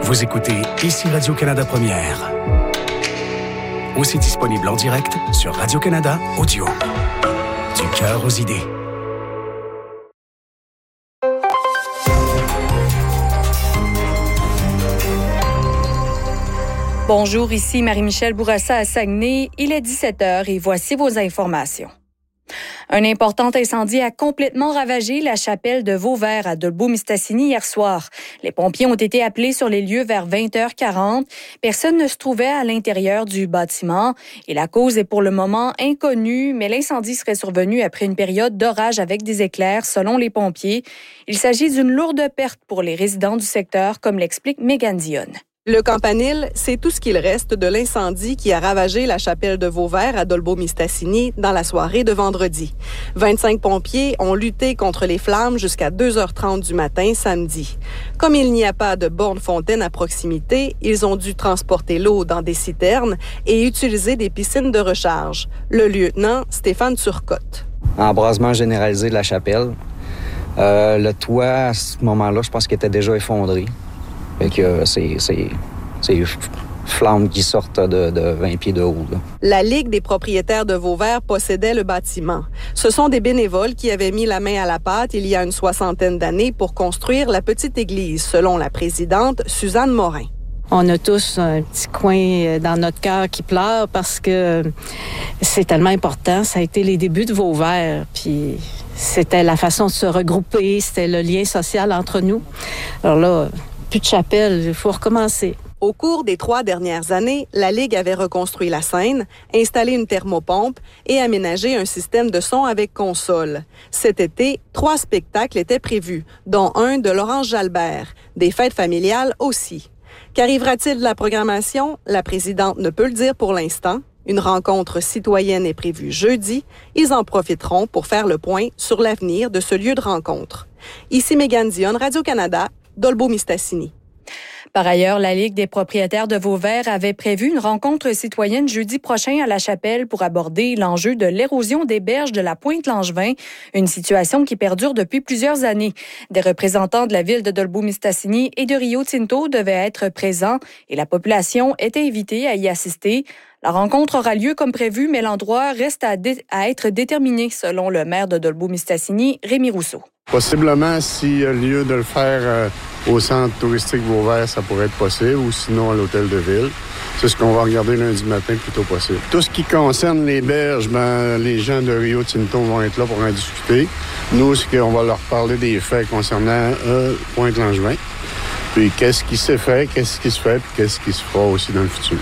Vous écoutez ici Radio-Canada Première. Aussi disponible en direct sur Radio-Canada Audio. Du cœur aux idées. Bonjour, ici Marie-Michel Bourassa à Saguenay. Il est 17h et voici vos informations. Un important incendie a complètement ravagé la chapelle de Vauvert à Dolbeau-Mistassini hier soir. Les pompiers ont été appelés sur les lieux vers 20h40. Personne ne se trouvait à l'intérieur du bâtiment et la cause est pour le moment inconnue, mais l'incendie serait survenu après une période d'orage avec des éclairs, selon les pompiers. Il s'agit d'une lourde perte pour les résidents du secteur, comme l'explique Mégane Dionne. Le campanile, c'est tout ce qu'il reste de l'incendie qui a ravagé la chapelle de Vauvert à Dolbeau-Mistassini dans la soirée de vendredi. 25 pompiers ont lutté contre les flammes jusqu'à 2h30 du matin samedi. Comme il n'y a pas de borne-fontaine à proximité, ils ont dû transporter l'eau dans des citernes et utiliser des piscines de recharge. Le lieutenant Stéphane Turcotte. Embrasement généralisé de la chapelle. Le toit, à ce moment-là, je pense qu'il était déjà effondré. Fait que c'est flammes qui sortent de 20 pieds de haut. Là. La Ligue des propriétaires de Vauvert possédait le bâtiment. Ce sont des bénévoles qui avaient mis la main à la pâte il y a une 60aine d'années pour construire la petite église, selon la présidente Suzanne Morin. On a tous un petit coin dans notre cœur qui pleure parce que c'est tellement important. Ça a été les débuts de Vauvert, puis c'était la façon de se regrouper, c'était le lien social entre nous. Alors là, plus de chapelle, il faut recommencer. Au cours des 3 dernières années, la Ligue avait reconstruit la scène, installé une thermopompe et aménagé un système de son avec console. Cet été, 3 spectacles étaient prévus, dont un de Laurence Jalbert, des fêtes familiales aussi. Qu'arrivera-t-il de la programmation? La présidente ne peut le dire pour l'instant. Une rencontre citoyenne est prévue jeudi. Ils en profiteront pour faire le point sur l'avenir de ce lieu de rencontre. Ici Mégane Dionne, Radio-Canada, Dolbeau-Mistassini. Par ailleurs, la Ligue des propriétaires de Vauvert avait prévu une rencontre citoyenne jeudi prochain à la Chapelle pour aborder l'enjeu de l'érosion des berges de la Pointe-Langevin, une situation qui perdure depuis plusieurs années. Des représentants de la ville de Dolbeau-Mistassini et de Rio Tinto devaient être présents et la population était invitée à y assister. La rencontre aura lieu comme prévu, mais l'endroit reste à être déterminé, selon le maire de Dolbeau-Mistassini, Rémi Rousseau. Possiblement, s'il y a lieu de le faire au centre touristique Vauvert, ça pourrait être possible, ou sinon à l'hôtel de ville. C'est ce qu'on va regarder lundi matin, plus tôt possible. Tout ce qui concerne les berges, les gens de Rio Tinto vont être là pour en discuter. Nous, c'est qu'on va leur parler des faits concernant Pointe-Langevin. Puis qu'est-ce qui s'est fait, qu'est-ce qui se fait, puis qu'est-ce qui se fera aussi dans le futur.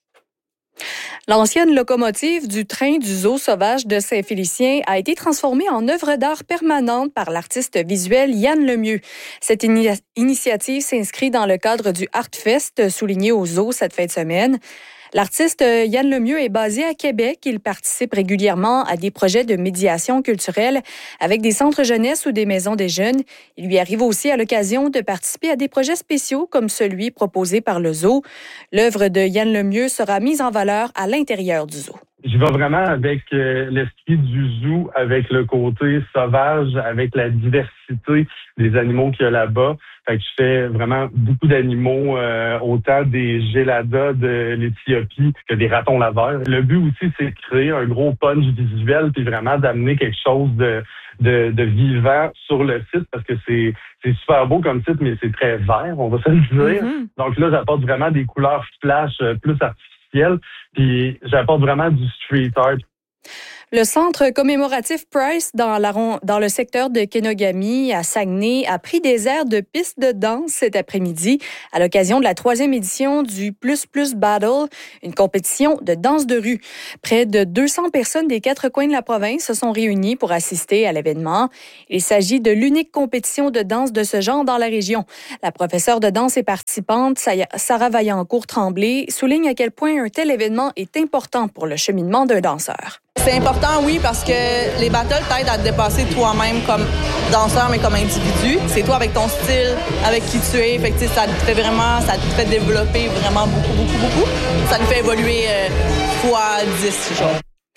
L'ancienne locomotive du train du zoo sauvage de Saint-Félicien a été transformée en œuvre d'art permanente par l'artiste visuel Yann Lemieux. Cette initiative s'inscrit dans le cadre du Artfest souligné au zoo cette fin de semaine. L'artiste Yann Lemieux est basé à Québec. Il participe régulièrement à des projets de médiation culturelle avec des centres jeunesse ou des maisons des jeunes. Il lui arrive aussi à l'occasion de participer à des projets spéciaux comme celui proposé par le zoo. L'œuvre de Yann Lemieux sera mise en valeur à l'intérieur du zoo. Je vais vraiment avec l'esprit du zoo, avec le côté sauvage, avec la diversité des animaux qu'il y a là-bas. Fait que je fais vraiment beaucoup d'animaux, autant des géladas de l'Éthiopie que des ratons laveurs. Le but aussi, c'est de créer un gros punch visuel puis vraiment d'amener quelque chose de vivant sur le site parce que c'est super beau comme site, mais c'est très vert, on va se le dire. Mm-hmm. Donc là, j'apporte vraiment des couleurs flash plus artificielles. Puis j'apporte vraiment du street art. Le centre commémoratif Price dans le secteur de Kenogami à Saguenay a pris des airs de piste de danse cet après-midi à l'occasion de la 3e édition du Plus Plus Battle, une compétition de danse de rue. Près de 200 personnes des 4 coins de la province se sont réunies pour assister à l'événement. Il s'agit de l'unique compétition de danse de ce genre dans la région. La professeure de danse et participante, Sarah Vaillancourt-Tremblay, souligne à quel point un tel événement est important pour le cheminement d'un danseur. C'est important, oui, parce que les battles t'aident à te dépasser toi-même comme danseur, mais comme individu. C'est toi avec ton style, avec qui tu es. Fait que, ça te fait développer vraiment beaucoup. Ça nous fait évoluer fois 10, genre.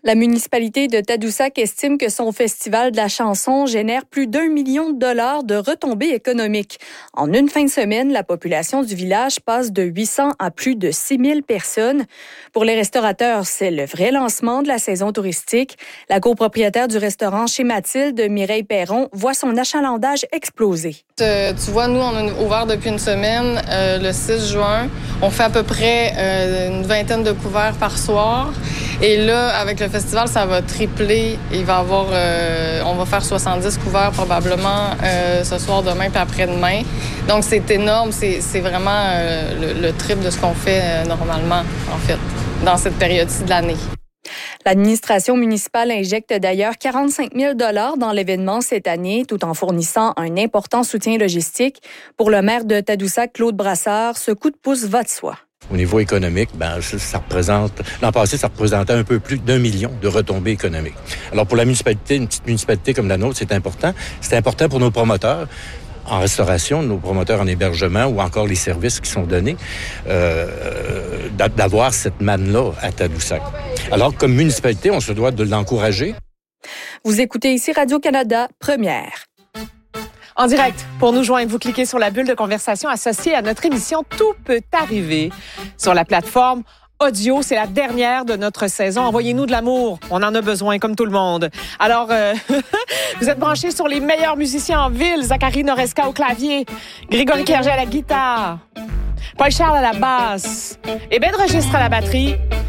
La municipalité de Tadoussac estime que son festival de la chanson génère plus d'1 million de dollars de retombées économiques. En une fin de semaine, la population du village passe de 800 à plus de 6 000 personnes. Pour les restaurateurs, c'est le vrai lancement de la saison touristique. La copropriétaire du restaurant Chez Mathilde, Mireille Perron, voit son achalandage exploser. Tu vois, nous, on a ouvert depuis une semaine, le 6 juin. On fait à peu près une vingtaine de couverts par soir. Et là, avec le festival, ça va tripler. Il va avoir, on va faire 70 couverts probablement ce soir, demain puis après-demain. Donc, c'est énorme. C'est vraiment le triple de ce qu'on fait normalement, en fait, dans cette période-ci de l'année. L'administration municipale injecte d'ailleurs 45 000 $ dans l'événement cette année, tout en fournissant un important soutien logistique. Pour le maire de Tadoussac, Claude Brassard, ce coup de pouce va de soi. Au niveau économique, ça représente, l'an passé, ça représentait un peu plus d'1 million de retombées économiques. Alors pour la municipalité, une petite municipalité comme la nôtre, c'est important. C'est important pour nos promoteurs en restauration, nos promoteurs en hébergement ou encore les services qui sont donnés, d'avoir cette manne-là à Tadoussac. Alors comme municipalité, on se doit de l'encourager. Vous écoutez ici Radio-Canada, première. En direct, pour nous joindre, vous cliquez sur la bulle de conversation associée à notre émission « Tout peut arriver » sur la plateforme audio. C'est la dernière de notre saison. Envoyez-nous de l'amour. On en a besoin, comme tout le monde. Alors, vous êtes branchés sur les meilleurs musiciens en ville. Zachary Noresca au clavier, Grégory Clerget à la guitare, Paul Charles à la basse et Ben de Registre à la batterie.